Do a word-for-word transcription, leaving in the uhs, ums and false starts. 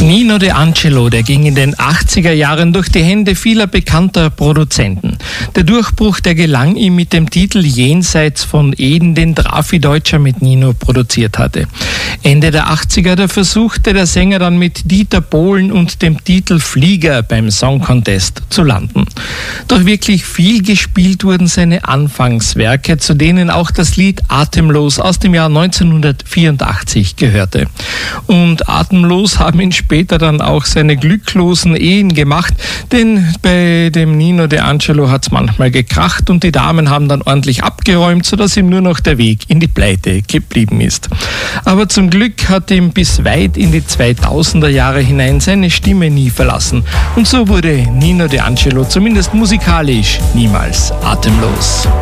Nino De Angelo, der ging in den achtziger Jahren durch die Hände vieler bekannter Produzenten. Der Durchbruch, der gelang ihm mit dem Titel Jenseits von Eden, den Drafi Deutscher mit Nino produziert hatte. Ende der achtziger, da versuchte der Sänger dann mit Dieter Bohlen und dem Titel Flieger beim Song Contest zu landen. Doch wirklich viel gespielt wurden seine Anfangswerke, zu denen auch das Lied Atemlos aus dem Jahr neunzehnhundertvierundachtzig gehörte. Und atemlos haben ihn später dann auch seine glücklosen Ehen gemacht, denn bei dem Nino De Angelo hat es manchmal gekracht und die Damen haben dann ordentlich abgeräumt, sodass ihm nur noch der Weg in die Pleite geblieben ist. Aber zum Glück hat ihm bis weit in die zweitausender Jahre hinein seine Stimme nie verlassen. Und so wurde Nino De Angelo zumindest musikalisch niemals atemlos.